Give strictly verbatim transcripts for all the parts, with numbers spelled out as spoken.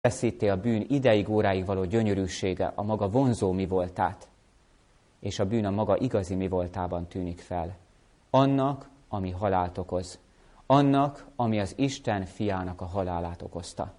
elveszíti a bűn ideig, óráig való gyönyörűsége, a maga vonzó mi voltát, és a bűn a maga igazi mi voltában tűnik fel. Annak, ami halált okoz. Annak, ami az Isten fiának a halálát okozta.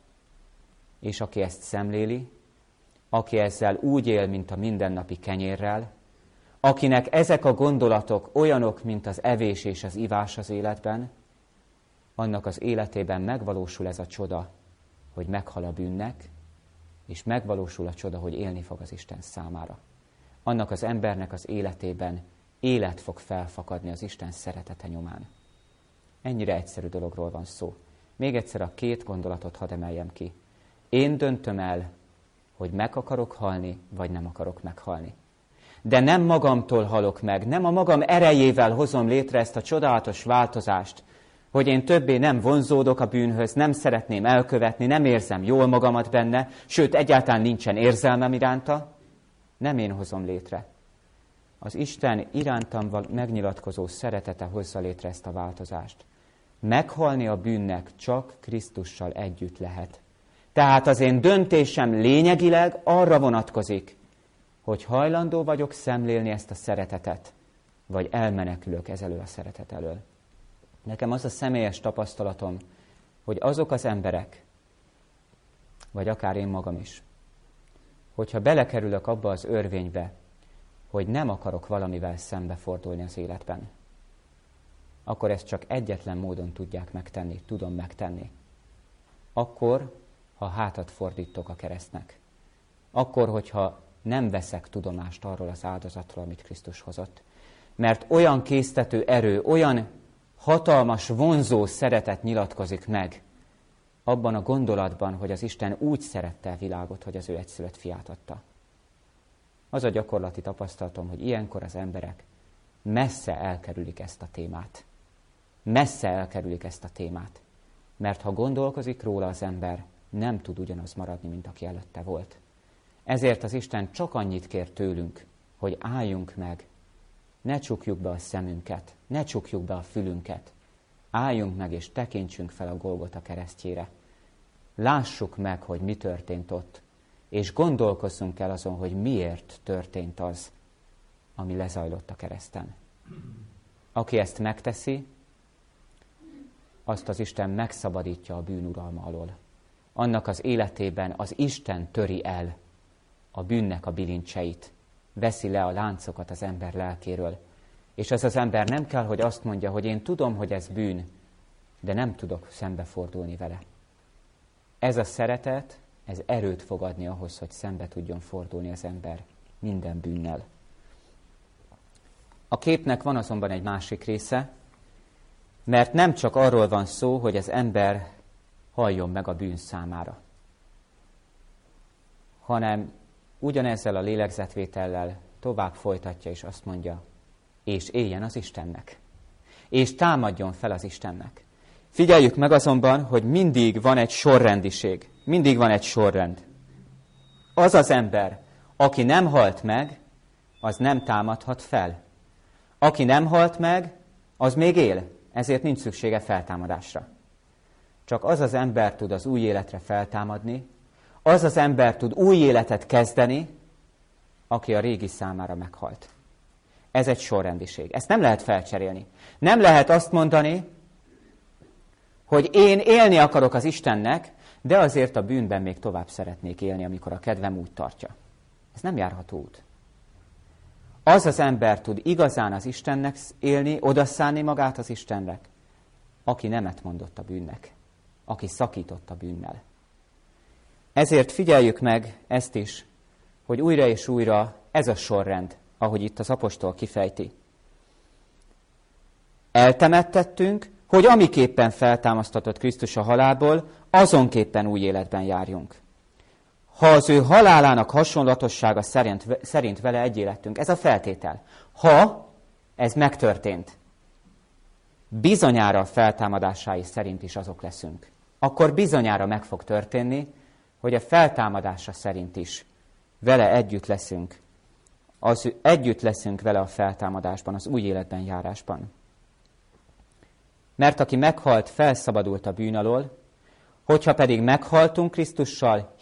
És aki ezt szemléli, aki ezzel úgy él, mint a mindennapi kenyérrel, akinek ezek a gondolatok olyanok, mint az evés és az ivás az életben, annak az életében megvalósul ez a csoda, hogy meghal a bűnnek, és megvalósul a csoda, hogy élni fog az Isten számára. Annak az embernek az életében élet fog felfakadni az Isten szeretete nyomán. Ennyire egyszerű dologról van szó. Még egyszer a két gondolatot hadd emeljem ki. Én döntöm el, hogy meg akarok halni, vagy nem akarok meghalni. De nem magamtól halok meg, nem a magam erejével hozom létre ezt a csodálatos változást, hogy én többé nem vonzódok a bűnhöz, nem szeretném elkövetni, nem érzem jól magamat benne, sőt, egyáltalán nincsen érzelmem iránta. Nem én hozom létre. Az Isten irántam megnyilatkozó szeretete hozza létre ezt a változást. Meghalni a bűnnek csak Krisztussal együtt lehet. Tehát az én döntésem lényegileg arra vonatkozik, hogy hajlandó vagyok szemlélni ezt a szeretetet, vagy elmenekülök ez elől a szeretet elől. Nekem az a személyes tapasztalatom, hogy azok az emberek, vagy akár én magam is, hogyha belekerülök abba az örvénybe, hogy nem akarok valamivel szembefordulni az életben, akkor ezt csak egyetlen módon tudják megtenni, tudom megtenni. Akkor, ha hátat fordítok a keresztnek. Akkor, hogyha nem veszek tudomást arról az áldozatról, amit Krisztus hozott. Mert olyan késztető erő, olyan hatalmas, vonzó szeretet nyilatkozik meg abban a gondolatban, hogy az Isten úgy szerette a világot, hogy az ő egyszülött fiát adta. Az a gyakorlati tapasztalatom, hogy ilyenkor az emberek messze elkerülik ezt a témát. Messze elkerülik ezt a témát. Mert ha gondolkozik róla az ember, nem tud ugyanaz maradni, mint aki előtte volt. Ezért az Isten csak annyit kér tőlünk, hogy álljunk meg, ne csukjuk be a szemünket, ne csukjuk be a fülünket. Álljunk meg és tekintsünk fel a Golgota keresztjére. Lássuk meg, hogy mi történt ott, és gondolkozzunk el azon, hogy miért történt az, ami lezajlott a kereszten. Aki ezt megteszi, azt az Isten megszabadítja a bűnuralma alól. Annak az életében az Isten töri el a bűnnek a bilincseit, veszi le a láncokat az ember lelkéről. És ez az ember nem kell, hogy azt mondja, hogy én tudom, hogy ez bűn, de nem tudok szembefordulni vele. Ez a szeretet, ez erőt fog adni ahhoz, hogy szembe tudjon fordulni az ember minden bűnnel. A képnek van azonban egy másik része, mert nem csak arról van szó, hogy az ember halljon meg a bűn számára, hanem ugyanezzel a lélegzetvétellel tovább folytatja, és azt mondja, és éljen az Istennek, és támadjon fel az Istennek. Figyeljük meg azonban, hogy mindig van egy sorrendiség, mindig van egy sorrend. Az az ember, aki nem halt meg, az nem támadhat fel. Aki nem halt meg, az még él, ezért nincs szüksége feltámadásra. Csak az az ember tud az új életre feltámadni, az az ember tud új életet kezdeni, aki a régi számára meghalt. Ez egy sorrendiség. Ezt nem lehet felcserélni. Nem lehet azt mondani, hogy én élni akarok az Istennek, de azért a bűnben még tovább szeretnék élni, amikor a kedvem úgy tartja. Ez nem járható út. Az az ember tud igazán az Istennek élni, odaszánni magát az Istennek, aki nemet mondott a bűnnek, aki szakított a bűnnel. Ezért figyeljük meg ezt is, hogy újra és újra ez a sorrend, ahogy itt az apostol kifejti. Eltemettettünk, hogy amiképpen feltámasztatott Krisztus a halálból, azonképpen új életben járjunk. Ha az ő halálának hasonlatossága szerint, szerint vele egy életünk, ez a feltétel. Ha ez megtörtént, bizonyára a feltámadásái szerint is azok leszünk. Akkor bizonyára meg fog történni, hogy a feltámadása szerint is vele együtt leszünk. Az együtt leszünk vele a feltámadásban, az új életben járásban. Mert aki meghalt, felszabadult a bűn alól, Hogyha pedig meghaltunk Krisztussal,